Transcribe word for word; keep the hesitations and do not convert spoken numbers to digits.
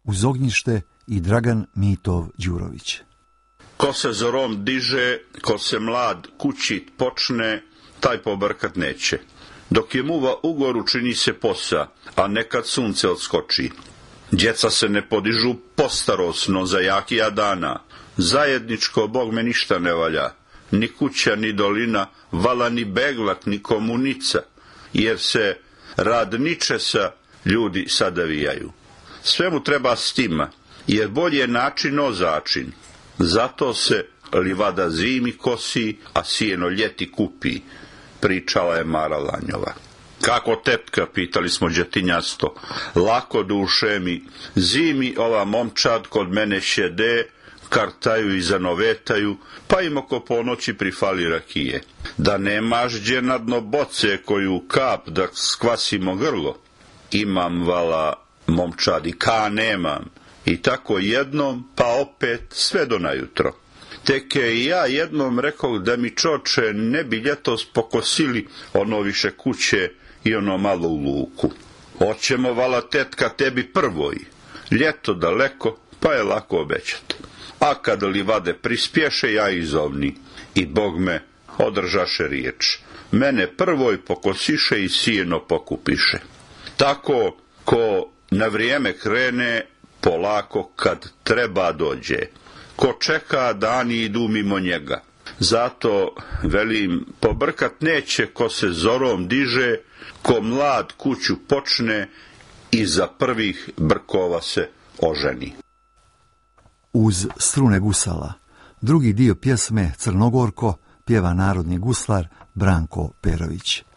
uz ognjište i Dragan Mitov Đurović. Ko se zorom diže, ko se mlad kućit počne, taj pobrkat neće. Dok je muva u goru čini se posa, a nekad sunce odskoči. Djeca se ne podižu postarosno za jakija dana. Zajedničko Bog me ništa ne valja, ni kuća, ni dolina, vala ni beglak, ni komunica, jer se rad ničesa ljudi sada vijaju. Svemu treba stima, jer bolje način o začin. Zato se livada zimi kosi, a sijeno ljeti kupi, pričala je Mara Lanjova. Kako tetka, pitali smo džetinjasto, lako duše mi, zimi ova momčad kod mene šede, kartaju i zanovetaju, pa im oko ponoći prifali rakije. Da nemaš gdje na dno boce koju kap da skvasimo grlo. Imam, vala, momčadi, ka nemam. I tako jednom, pa opet sve do najutro. Teke i ja jednom rekao da mi čoče ne bi ljetos pokosili ono više kuće i ono malo u luku. Hoćemo, vala tetka, tebi prvoj. Ljeto daleko, pa je lako obećati. A kad livade prispješe, ja izovni. I Bog me održaše riječ. Mene prvoj pokosiše i sijeno pokupiše. Tako ko na vrijeme krene, polako kad treba dođe. Ko čeka, dani idu mimo njega. Zato, velim, pobrkat neće ko se zorom diže, ko mlad kuću počne i za prvih brkova se oženi. Uz strune gusala, drugi dio pjesme Crnogorko pjeva narodni guslar Branko Perović.